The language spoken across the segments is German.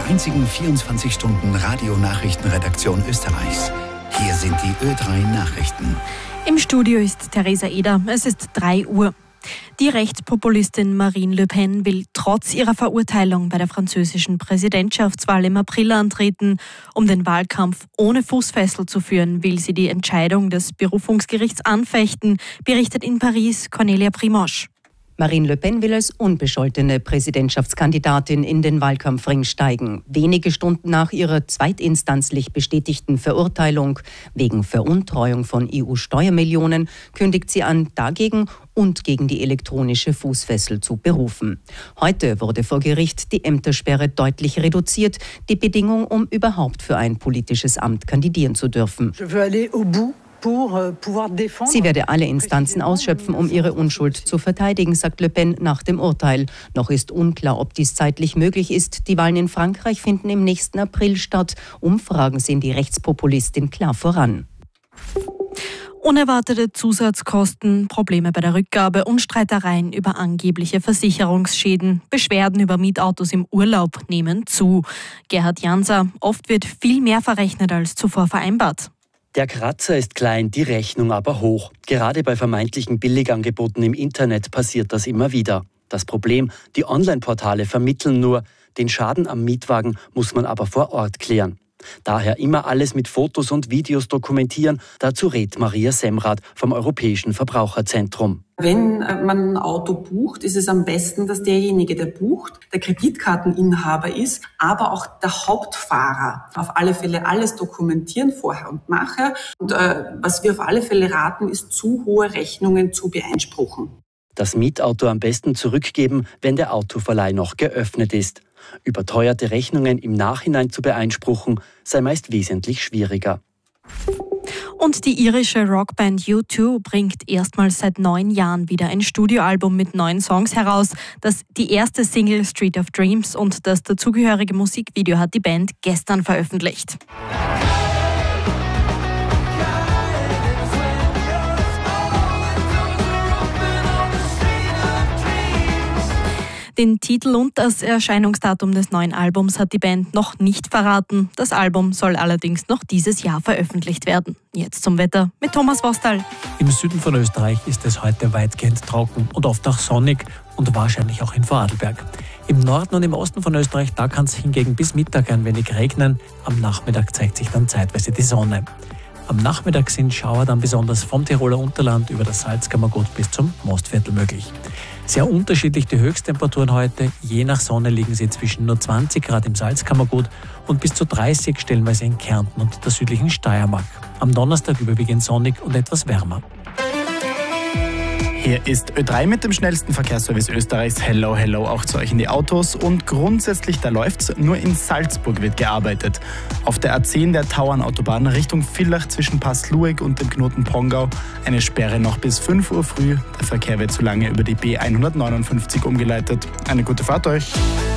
der einzigen 24-Stunden-Radio-Nachrichtenredaktion Österreichs. Hier sind die Ö3 Nachrichten. Im Studio ist Theresa Eder. Es ist 3 Uhr. Die Rechtspopulistin Marine Le Pen will trotz ihrer Verurteilung bei der französischen Präsidentschaftswahl im April antreten. Um den Wahlkampf ohne Fußfessel zu führen, will sie die Entscheidung des Berufungsgerichts anfechten, berichtet in Paris Cornelia Primosch. Marine Le Pen will als unbescholtene Präsidentschaftskandidatin in den Wahlkampfring steigen. Wenige Stunden nach ihrer zweitinstanzlich bestätigten Verurteilung wegen Veruntreuung von EU-Steuermillionen kündigt sie an, dagegen und gegen die elektronische Fußfessel zu berufen. Heute wurde vor Gericht die Ämtersperre deutlich reduziert, die Bedingung, um überhaupt für ein politisches Amt kandidieren zu dürfen. Sie werde alle Instanzen ausschöpfen, um ihre Unschuld zu verteidigen, sagt Le Pen nach dem Urteil. Noch ist unklar, ob dies zeitlich möglich ist. Die Wahlen in Frankreich finden im nächsten April statt. Umfragen sehen die Rechtspopulistin klar voran. Unerwartete Zusatzkosten, Probleme bei der Rückgabe und Streitereien über angebliche Versicherungsschäden. Beschwerden über Mietautos im Urlaub nehmen zu. Gerhard Janser, oft wird viel mehr verrechnet als zuvor vereinbart. Der Kratzer ist klein, die Rechnung aber hoch. Gerade bei vermeintlichen Billigangeboten im Internet passiert das immer wieder. Das Problem, die Online-Portale vermitteln nur, den Schaden am Mietwagen muss man aber vor Ort klären. Daher immer alles mit Fotos und Videos dokumentieren. Dazu rät Maria Semrath vom Europäischen Verbraucherzentrum. Wenn man ein Auto bucht, ist es am besten, dass derjenige, der bucht, der Kreditkarteninhaber ist, aber auch der Hauptfahrer. Auf alle Fälle alles dokumentieren, vorher und nachher. Und was wir auf alle Fälle raten, ist, zu hohe Rechnungen zu beeinspruchen. Das Mietauto am besten zurückgeben, wenn der Autoverleih noch geöffnet ist. Überteuerte Rechnungen im Nachhinein zu beeinspruchen, sei meist wesentlich schwieriger. Und die irische Rockband U2 bringt erstmals seit 9 Jahren wieder ein Studioalbum mit 9 Songs heraus. Die erste Single Street of Dreams und das dazugehörige Musikvideo hat die Band gestern veröffentlicht. Den Titel und das Erscheinungsdatum des neuen Albums hat die Band noch nicht verraten. Das Album soll allerdings noch dieses Jahr veröffentlicht werden. Jetzt zum Wetter mit Thomas Wostal. Im Süden von Österreich ist es heute weitgehend trocken und oft auch sonnig und wahrscheinlich auch in Vorarlberg. Im Norden und im Osten von Österreich, da kann es hingegen bis Mittag ein wenig regnen. Am Nachmittag zeigt sich dann zeitweise die Sonne. Am Nachmittag sind Schauer dann besonders vom Tiroler Unterland über das Salzkammergut bis zum Mostviertel möglich. Sehr unterschiedlich die Höchsttemperaturen heute. Je nach Sonne liegen sie zwischen nur 20 Grad im Salzkammergut und bis zu 30 stellenweise in Kärnten und der südlichen Steiermark. Am Donnerstag überwiegend sonnig und etwas wärmer. Hier ist Ö3 mit dem schnellsten Verkehrsservice Österreichs. Hello, hello auch zu euch in die Autos. Und grundsätzlich, da läuft's. Nur in Salzburg wird gearbeitet. Auf der A10 der Tauernautobahn Richtung Villach zwischen Passlueg und dem Knoten Pongau eine Sperre noch bis 5 Uhr früh. Der Verkehr wird zu lange über die B159 umgeleitet. Eine gute Fahrt euch.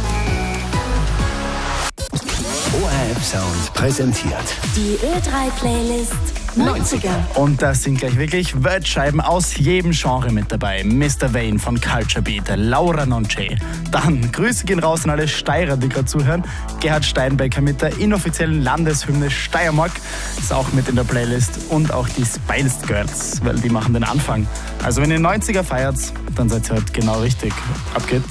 ORF Sound präsentiert die Ö3-Playlist 90er. Und da sind gleich wirklich Wortscheiben aus jedem Genre mit dabei. Mr. Vane von Culture Beat, Laura Nonce. Dann Grüße gehen raus an alle Steirer, die gerade zuhören. Gerhard Steinbecker mit der inoffiziellen Landeshymne Steiermark ist auch mit in der Playlist. Und auch die Spice Girls, weil die machen den Anfang. Also wenn ihr 90er feiert, dann seid ihr heute genau richtig. Ab geht's.